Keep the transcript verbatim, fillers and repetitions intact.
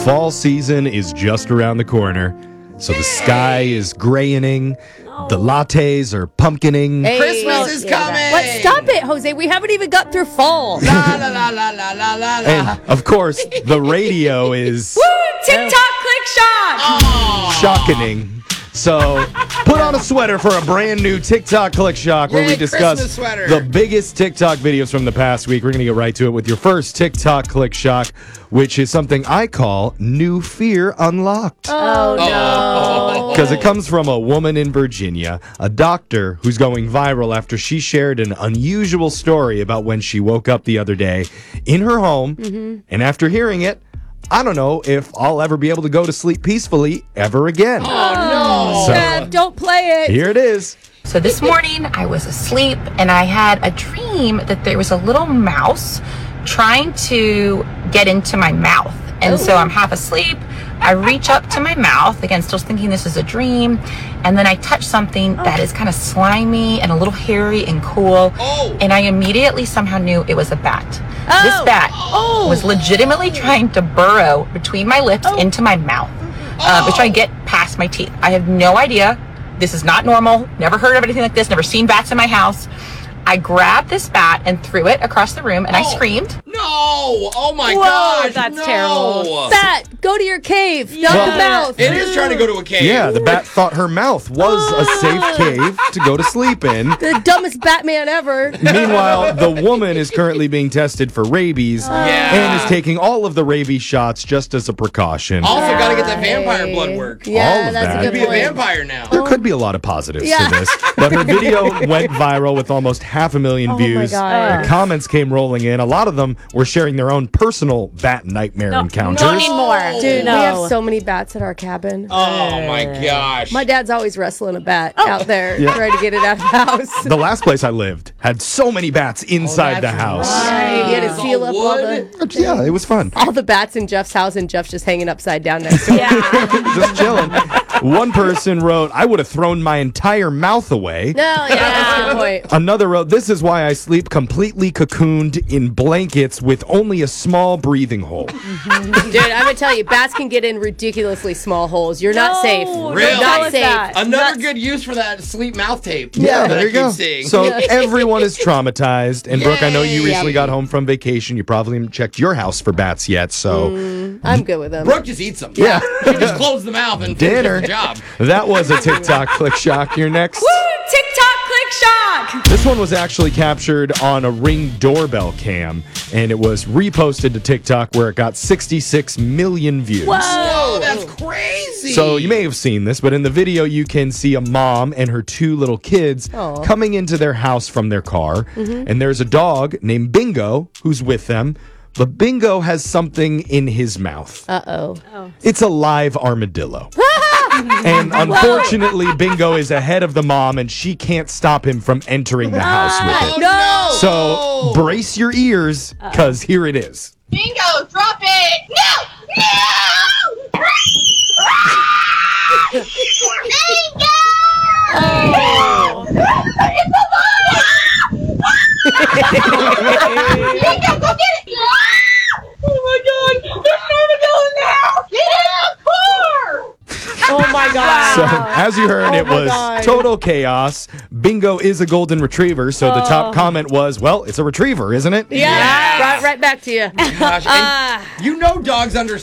Fall season is just around the corner. So the sky is grayining. The lattes are pumpkining. Hey, Christmas is coming. What? Stop it, Jose. We haven't even got through fall. La la la la la la la. And, of course, the radio is Woo! TikTok click shock. Oh. shockening. So put on a sweater for a brand new TikTok Click Shock where Yay, we discuss Christmas sweater. the biggest TikTok videos from the past week. We're going to get right to it with your first TikTok Click Shock, which is something I call New Fear Unlocked. Oh, no. Because it comes from a woman in Virginia, a doctor who's going viral after she shared an unusual story about when she woke up the other day in her home. Mm-hmm. And after hearing it, I don't know if I'll ever be able to go to sleep peacefully ever again. Oh, no. So- Dad, don't play it. Here it is. So this morning I was asleep and I had a dream that there was a little mouse trying to get into my mouth. And so I'm half asleep. I reach up to my mouth, again, still thinking this is a dream. And then I touch something that is kind of slimy and a little hairy and cool. Oh. And I immediately somehow knew it was a bat. Oh. This bat Oh. was legitimately trying to burrow between my lips into my mouth. Uh, was trying to get past my teeth. I have no idea. This is not normal. Never heard of anything like this. Never seen bats in my house. I grabbed this bat and threw it across the room, and I Oh. screamed. No! Oh my Whoa, gosh! that's no. terrible. Bat, go to your cave, not Well, the mouth. It is trying to go to a cave. Yeah, the bat thought her mouth was a safe cave to go to sleep in. The dumbest Batman ever. Meanwhile, the woman is currently being tested for rabies Yeah. and is taking all of the rabies shots just as a precaution. Also, got to get that vampire blood work. Yeah, All of that's that. a You'd good be a point. vampire now. There could be a lot of positives Yeah. to this, but her video went viral with almost half a million Oh my views. God. The comments came rolling in. A lot of them were sharing their own personal bat nightmare encounters. Don't need more. Dude, no. we have so many bats at our cabin. Oh my gosh. My dad's always wrestling a bat out there, Yeah. trying to get it out of the house. The last place I lived had so many bats inside the that's house. Right, you had to It's seal all up all wood. the, Yeah, it was fun. all the bats in Jeff's house, and Jeff just hanging upside down next to him. Yeah. Just chilling. One person wrote, I would have thrown my entire mouth away. No, yeah, that's a good point. Another wrote, this is why I sleep completely cocooned in blankets with only a small breathing hole. Dude, I'm gonna tell you, bats can get in ridiculously small holes. You're not No, safe. don't Really? Not go with safe. that. Another good use for that sleep mouth tape. Yeah, that I there you keep go. seeing. So everyone is traumatized. And Brooke, I know you Yay. recently got home from vacation. You probably haven't checked your house for bats yet. So I'm good with them. Brooke just eats them. Yeah. She just closed the mouth and Dinner. finishes the job. That was a TikTok Click Shock. You're next. TikTok click shock. This one was actually captured on a Ring doorbell cam, and it was reposted to TikTok where it got sixty-six million views. Whoa, that's crazy. So you may have seen this, but in the video you can see a mom and her two little kids Aw. coming into their house from their car, and there's a dog named Bingo who's with them. But Bingo has something in his mouth. Uh-oh. It's a live armadillo. And unfortunately, Bingo is ahead of the mom, and she can't stop him from entering the house with it. No! So brace your ears, because here it is. Bingo, drop it! No! No! Bingo! Bingo, go get it! Oh my god! There's an armadillo now! Get in the car! Oh my God. So, as you heard, Oh it my was God. total chaos. Bingo is a golden retriever, so the top comment was, well, it's a retriever, isn't it? Yeah, Right, right back to you. Gosh, and you know dogs understand.